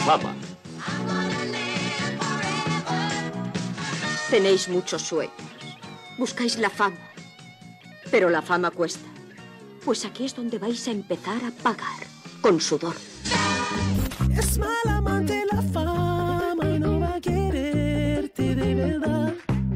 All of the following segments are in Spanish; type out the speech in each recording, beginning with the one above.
fama. Tenéis muchos sueños. Buscáis la fama. Pero la fama cuesta. Pues aquí es donde vais a empezar a pagar. Con sudor. Es mala amante la fama y no va a quererte de verdad.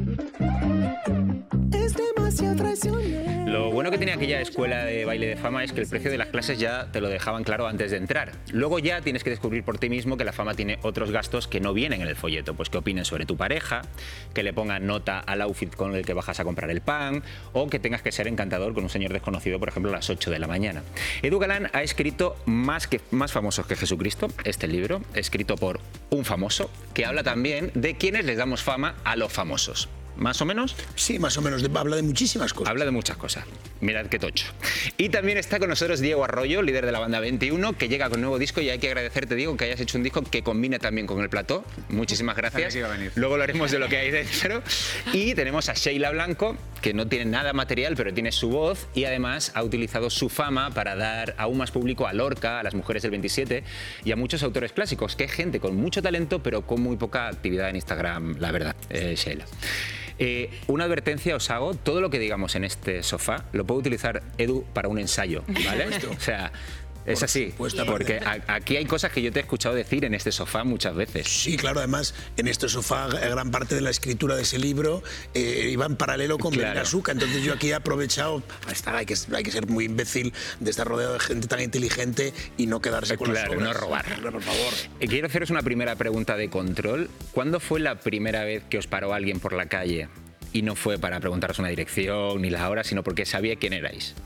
Es demasiado traicionero. Lo bueno que tenía aquella escuela de baile de fama es que el precio de las clases ya te lo dejaban claro antes de entrar. Luego ya tienes que descubrir por ti mismo que la fama tiene otros gastos que no vienen en el folleto. Pues que opinen sobre tu pareja, que le pongan nota al outfit con el que bajas a comprar el pan o que tengas que ser encantador con un señor desconocido, por ejemplo, a las 8 de la mañana. Edu Galán ha escrito Más famosos que Jesucristo, este libro, escrito por un famoso, que habla también de quienes les damos fama a los famosos. ¿Más o menos? Sí, más o menos. Habla de muchísimas cosas. Habla de muchas cosas. Mirad qué tocho. Y también está con nosotros Diego Arroyo, líder de la banda 21, que llega con nuevo disco y hay que agradecerte, Diego, que hayas hecho un disco que combine también con el plató. Muchísimas gracias. Luego lo haremos de lo que hay dentro. Y tenemos a Sheila Blanco, que no tiene nada material, pero tiene su voz y además ha utilizado su fama para dar aún más público a Lorca, a las mujeres del 27 y a muchos autores clásicos, que es gente con mucho talento, pero con muy poca actividad en Instagram, la verdad, Sheila. Una advertencia os hago, todo lo que digamos en este sofá lo puede utilizar Edu para un ensayo, ¿vale? O sea, es así, porque aquí hay cosas que yo te he escuchado decir en este sofá muchas veces. Sí, claro, además en este sofá gran parte de la escritura de ese libro iba en paralelo con Belén Asuka, entonces yo aquí he aprovechado, hay que ser muy imbécil de estar rodeado de gente tan inteligente y no quedarse con las obras. No robar. Por favor. Quiero haceros una primera pregunta de control. ¿Cuándo fue la primera vez que os paró alguien por la calle y no fue para preguntaros una dirección ni la hora, sino porque sabía quién erais?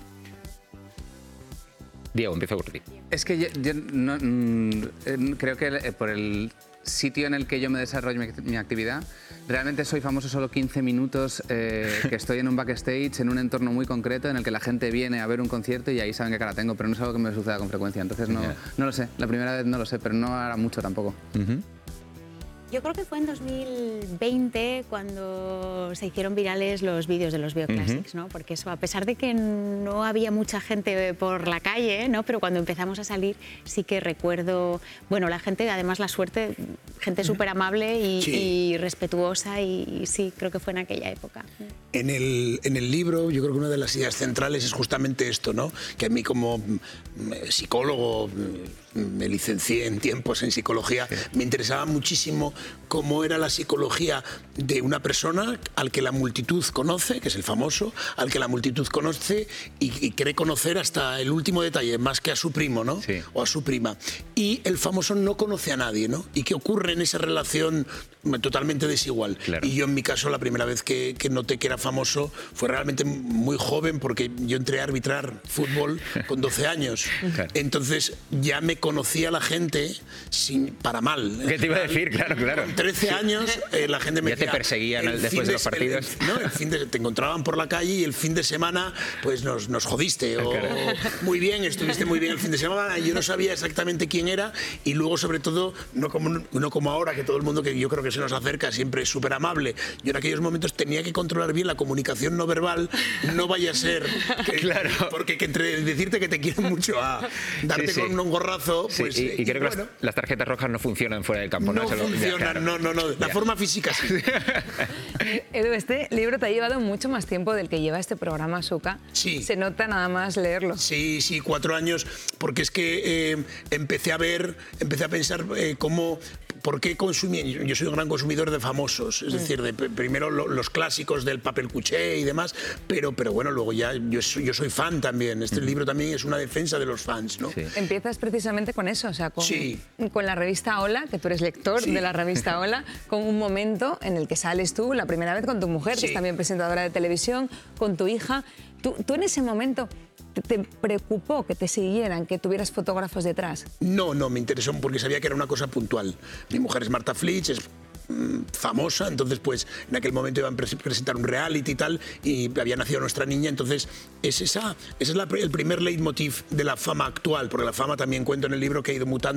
Diego, empiezo por ti. Es que yo no, creo que por el sitio en el que yo me desarrollo mi actividad, realmente soy famoso solo 15 minutos que estoy en un backstage, en un entorno muy concreto en el que la gente viene a ver un concierto y ahí saben qué cara tengo, pero no es algo que me suceda con frecuencia. Entonces no lo sé, la primera vez no lo sé, pero no hará mucho tampoco. Yo creo que fue en 2020 cuando se hicieron virales los vídeos de los Bioclassics, ¿no? Porque eso, a pesar de que no había mucha gente por la calle, ¿no? Pero cuando empezamos a salir sí que recuerdo, bueno, la gente, además la suerte, gente súper amable y respetuosa y sí, creo que fue en aquella época. En el libro yo creo que una de las ideas centrales es justamente esto, ¿no? Que a mí como psicólogo, me licencié en tiempos en psicología, me interesaba muchísimo cómo era la psicología de una persona al que la multitud conoce, que es el famoso, al que la multitud conoce y cree conocer hasta el último detalle, más que a su primo, ¿no? Sí. O a su prima. Y el famoso no conoce a nadie, ¿no? ¿Y qué ocurre en esa relación totalmente desigual? Claro. Y yo en mi caso la primera vez que noté que era famoso fue realmente muy joven, porque yo entré a arbitrar fútbol con 12 años. Claro. Entonces ya me conocía la gente para mal. ¿Qué te iba a decir? Claro. Con 13 años la gente me decía... Ya te perseguían después de los partidos. Te encontraban por la calle y el fin de semana pues nos jodiste. O muy bien, estuviste muy bien el fin de semana. Yo no sabía exactamente quién era y luego sobre todo, no como ahora, que todo el mundo que yo creo que se nos acerca siempre es súper amable. Yo en aquellos momentos tenía que controlar bien la comunicación no verbal, no vaya a ser porque entre decirte que te quiero mucho a darte con un gorrazo, pues... y creo que las tarjetas rojas no funcionan fuera del campo, ¿no? No funcionan, no. La forma física sí. Edu, este libro te ha llevado mucho más tiempo del que lleva este programa, Asuka. Sí. Se nota nada más leerlo. Sí, 4 años, porque es que empecé a pensar ¿por qué consumí? Yo soy un gran consumidor de famosos, es decir, primero los clásicos del papel cuché y demás, pero bueno, luego ya yo soy fan también. Este libro también es una defensa de los fans, ¿no? Sí. Empiezas precisamente con eso, o sea, con la revista Hola, que tú eres lector de la revista Hola, con un momento en el que sales tú la primera vez con tu mujer, que es también presentadora de televisión, con tu hija. Tú en ese momento... ¿Te preocupó que te siguieran, que tuvieras fotógrafos detrás? No, me interesó porque sabía que era una cosa puntual. Mi mujer es Marta Flitsch, es famosa, entonces pues en aquel momento iban a presentar un reality y tal, y había nacido nuestra niña, entonces ese es el primer leitmotiv de la fama actual, porque la fama también cuento en el libro que ha ido mutando